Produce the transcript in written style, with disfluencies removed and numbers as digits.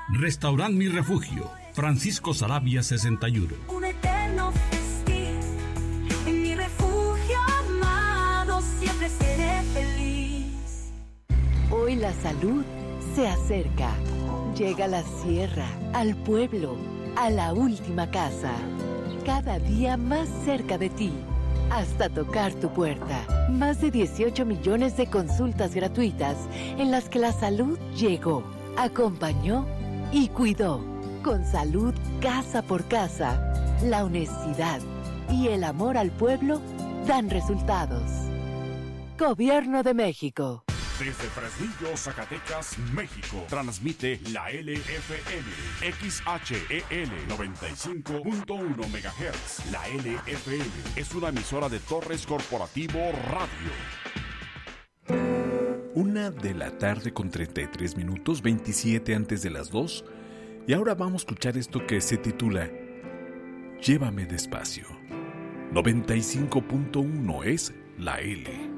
Restaurant Mi Refugio, Francisco Saravia 61. Un eterno festín, en mi refugio amado siempre seré feliz. Hoy la salud se acerca. Llega a la sierra, al pueblo, a la última casa. Cada día más cerca de ti, hasta tocar tu puerta. Más de 18 millones de consultas gratuitas en las que la salud llegó, acompañó y cuidó. Con salud casa por casa, la honestidad y el amor al pueblo dan resultados. Gobierno de México. Desde Fresnillo, Zacatecas, México, transmite la LFM, XHEL 95.1 MHz. La LFM es una emisora de Torres Corporativo Radio. 1:33 27 antes de las 2. Y ahora vamos a escuchar esto que se titula Llévame despacio. 95.1 es la L.